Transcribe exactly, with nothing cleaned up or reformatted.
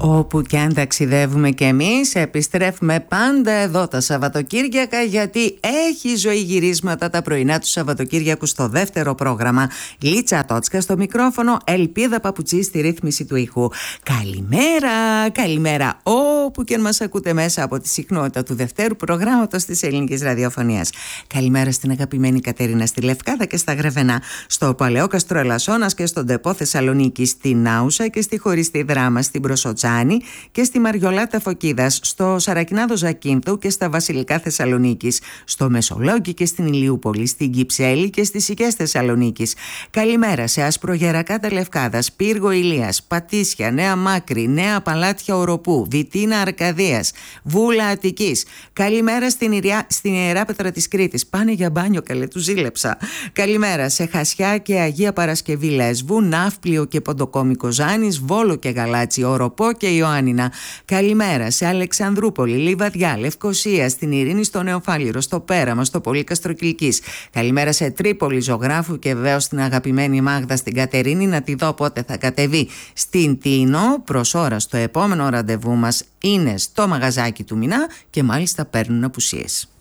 Όπου και αν ταξιδεύουμε κι εμείς, επιστρέφουμε πάντα εδώ τα Σαββατοκύριακα, γιατί έχει ζωή γυρίσματα τα πρωινά του Σαββατοκύριακου στο δεύτερο πρόγραμμα. Λίτσα Τότσκα στο μικρόφωνο, Ελπίδα Παπουτσή στη ρύθμιση του ήχου. Καλημέρα, καλημέρα όπου και αν μας ακούτε μέσα από τη συχνότητα του δευτέρου προγράμματος της ελληνικής ραδιοφωνίας. Καλημέρα στην αγαπημένη Κατερίνα στη Λευκάδα και στα Γρεβενά, στο Παλαιόκαστρο Ελασσόνας και στον Τεπό Θεσσαλονίκη, στην Άουσα και στη χωριστή Δράμα, στην Προσοτσάνη και στη Μαριολάτα Φωκίδας, στο Σαρακινάδο Ζακίνθου και στα Βασιλικά Θεσσαλονίκης, στο Μεσολόγγι και στην Ηλιούπολη, στην Κυψέλη και στις Σικές Θεσσαλονίκης. Καλημέρα σε Ασπρογερακάτα Λευκάδας, Πύργο Ηλίας, Πατήσια, Νέα Μάκρη, Νέα Παλάτια Οροπού, Βιτίνα Αρκαδίας, Βούλα Αττικής. Καλημέρα στην, Ιριά, στην Ιεράπετρα της Κρήτης. Πάνε για μπάνιο, καλέ, του ζήλεψα. Καλημέρα σε Χασιά και Αγία Παρασκευή Λέσβου, Ναύπλιο και Ποντοκόμικο Ζάνης, Βόλο και Γαλάτσι, Οροπό και Ιωάννινα. Καλημέρα σε Αλεξανδρούπολη, Λιβαδιά, Λευκοσία, στην Ειρήνη, στο Νεοφάλιρο, στο Πέραμα, στο Πολύκαστρο Κιλκής. Καλημέρα σε Τρίπολη, Ζωγράφου και βεβαίως στην αγαπημένη Μάγδα στην Κατερίνη. Να τη δω πότε θα κατεβεί στην Τίνο. Προς ώρα στο επόμενο ραντεβού μας είναι στο μαγαζάκι του Μινά και μάλιστα παίρνουν απουσίες.